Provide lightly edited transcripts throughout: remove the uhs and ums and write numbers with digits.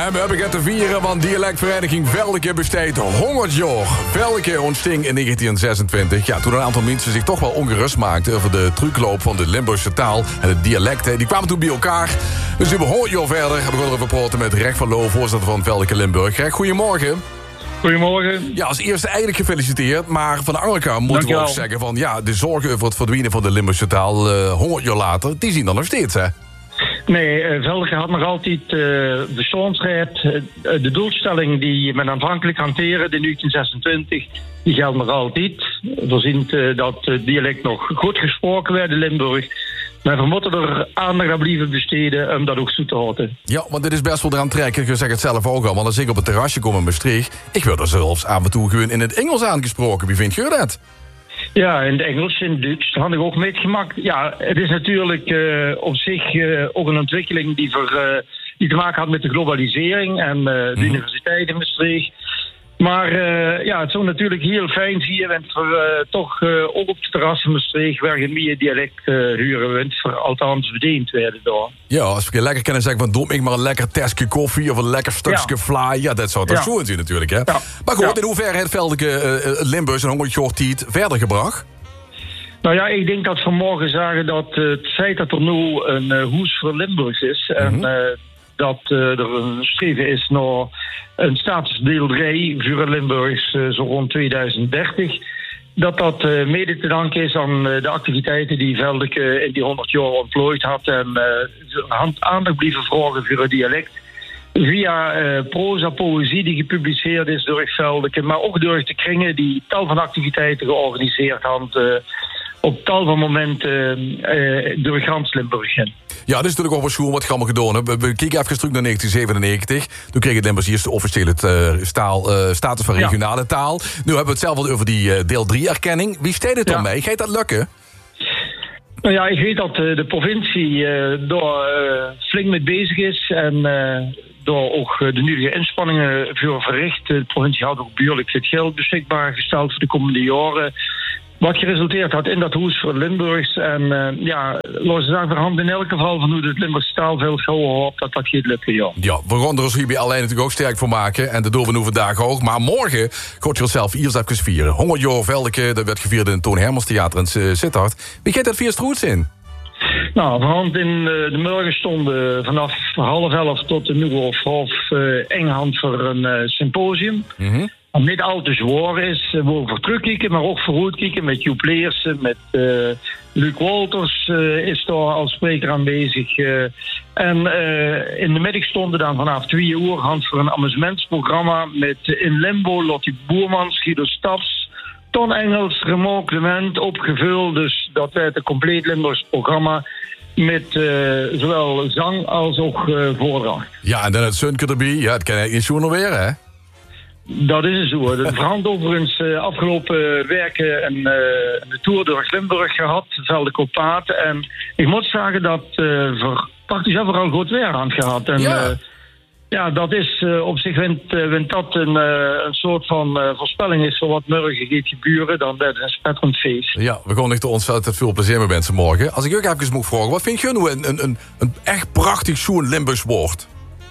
En we hebben het te vieren, want dialectvereniging Veldeke besteedt 100 jaar. Veldeke ontsting in 1926. Ja, toen een aantal mensen zich toch wel ongerust maakten over de trucloop van de Limburgse taal en de dialecten. Die kwamen toen bij elkaar. Dus over 100 jaar verder hebben we erover praten met Reg van Loo, voorzitter van Veldeke Limburg. Reg, goedemorgen. Goedemorgen. Ja, als eerste eigenlijk gefeliciteerd. Maar van de andere kant moeten we ook zeggen van ja, de zorgen over het verdwijnen van de Limburgse taal 100 jaar later, die zien dan nog steeds, hè? Nee, Veldeke had nog altijd bestaansrecht. De doelstelling die men aanvankelijk hanteerde in 1926, die geldt nog altijd. Voorzien dat het dialect nog goed gesproken werd in Limburg. Maar we moeten er aandacht aan blijven besteden om dat ook zo te houden. Ja, want dit is best wel eraan trekken. Je zegt het zelf ook al, want als ik op het terrasje kom in Maastricht, ik word er zelfs af en toe gewoon in het Engels aangesproken. Wie vind je dat? Ja, in het Engels, in het Duits, dat had ik ook meegemaakt. Ja, het is natuurlijk op zich ook een ontwikkeling die te maken had met de globalisering en de universiteit in Maastricht. Maar ja, het zou natuurlijk heel fijn zijn, want we toch ook op het terras van Maastricht waar je meer dialect huren wint, voor althans verdiend werden daar. Ja, als we lekker kunnen zeggen van doe ik maar een lekker testje koffie of een lekker stukje fly. Ja, dat zou toch zo zijn natuurlijk, hè? Ja. Maar goed, in hoeverre heeft Veldeke Limburg en 100 jaar tijd verder gebracht? Nou ja, ik denk dat we morgen zagen dat het feit dat er nu een hoes voor Limburg is en dat er een streven is naar een statusdeel 3 voor Limburg zo rond 2030. Dat mede te danken is aan de activiteiten die Veldeke in die 100 jaar ontplooid had. En aandacht blijven vragen voor het dialect. Via proza, poëzie die gepubliceerd is door Veldeke. Maar ook door de kringen die tal van activiteiten georganiseerd hadden. Op tal van momenten door gans Limburg heen. Ja, dat is natuurlijk ook wel schoon wat allemaal gedaan hebben. We kijken even terug naar 1997. Toen kreeg het Limburgs eerst de officiële status van regionale taal. Nu hebben we het zelf al over die deel 3-erkenning. Wie steekt het dan mee? Gaat dat lukken? Nou ja, ik weet dat de provincie daar flink mee bezig is. En door ook de nieuwe inspanningen voor verricht. De provincie had ook behoorlijk het geld beschikbaar gesteld voor de komende jaren. Wat geresulteerd had in dat hoes voor Limburgs. En ja, laten we zeggen, verhand in elk geval van hoe het Limburgse taal veel gauw op dat gaat lukken, ja. Ja, we gaan er ons hier bij alleen natuurlijk ook sterk voor maken. En dat doen we nu vandaag ook. Maar morgen gaat je zelf eerst even vieren. 100 jaar Veldeke, dat werd gevierd in het Toon Hermans Theater in Sittard. Wie gaat dat vier stroets in? Nou, verhand in de morgenstonden vanaf 10:30 tot de nu of Enghand voor een symposium. Wat niet al te zwaar is, we over terugkijken, maar ook vooruitkijken met Joep Leersen, met Luc Wolters is daar als spreker aanwezig. En in de middag stonden dan vanaf 2 uur hand voor een amusementsprogramma met in Limbo Lottie Boermans, Guido Staps, Ton Engels, Raymond Clement opgevuld. Dus dat werd een compleet Limburgs programma met zowel zang als ook voordracht. Ja, en dan het Sunke erbij. Ja, het kan eigenlijk niet zo nog weer, hè? Dat is zo. De verhand overigens afgelopen weken een tour door Limburg gehad, Veldeke op paard. En ik moet zeggen dat praktisch overal goed weer aan het gehad. En ja, dat is op zich, wint dat een soort van voorspelling is voor wat morgen gaat gebeuren, dan dat is een spetterend feest. Ja, we gaan echt ontzettend veel plezier mee wensen morgen. Als ik ook even moet vragen, wat vind je nu een echt prachtig zo'n Limburgs woord?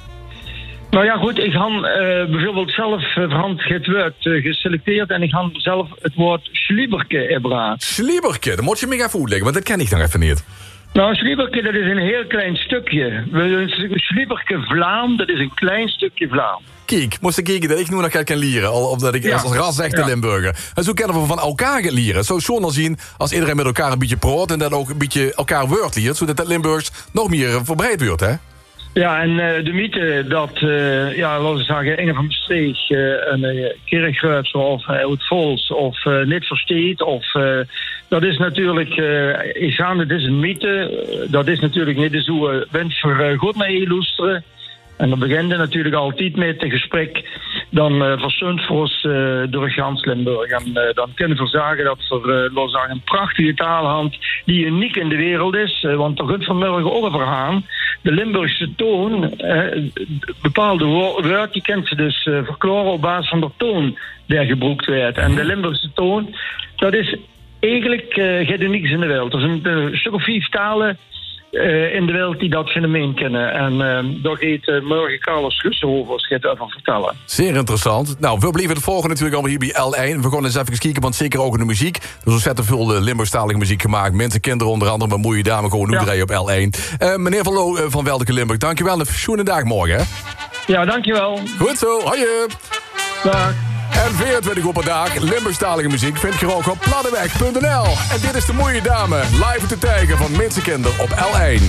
Nou ja, goed, ik had bijvoorbeeld zelf verhand het woord geselecteerd en ik had zelf het woord slieberke erbij. Slieberke, dan moet je me even uitleggen, want dat ken ik nog even niet. Nou, slieberke, dat is een heel klein stukje. Slieberke Vlaam, dat is een klein stukje Vlaam. Kijk, moest ik kijken dat ik nu nog kan leren, omdat ik als ras echte Limburger. En zo kunnen we van elkaar gaan leren. Zo zonde zien als iedereen met elkaar een beetje praat en dat ook een beetje elkaar woord leert, zodat dat Limburgs nog meer verbreid wordt, hè? Ja, en de mythe dat, laten we zeggen, Inge van Maastricht een Kirchruits of uit Vols of niet versteet, of dat is natuurlijk, het is een mythe, dat is natuurlijk niet zo, wens voor goed mee luisteren. En dan begint natuurlijk altijd met een gesprek, dan verzunt voor ons door gans Limburg. En dan kunnen we zeggen dat er een prachtige taalhand die uniek in de wereld is, want er gaat vanmorgen ook over gaan. De Limburgse toon, bepaalde woorden, die kent ze dus verklaren op basis van de toon die gebruikt werd. En de Limburgse toon, dat is eigenlijk geen niks in de wereld. Er zijn een stuk of 5 talen in de wereld die dat fenomeen kennen. En daar gaat morgen Carlos Schussenhofer over vertellen. Zeer interessant. Nou, we blijven het volgen natuurlijk allemaal hier bij L1. We gaan eens even kijken, want zeker ook in de muziek. Er is ontzettend veel Limburgstalige muziek gemaakt. Mensen, kinderen onder andere, maar mooie dame gewoon nu draaien op L1. Meneer Van Loo van Weldeke Limburg, dankjewel. Een schoene dag morgen, hè? Ja, dankjewel. Goed zo, hoi. Dag. En 24 op een dag, Limburgstalige muziek vind je ook op pladdeweg.nl. En dit is de mooie dame, live te tijgen van Mensenkinder op L1.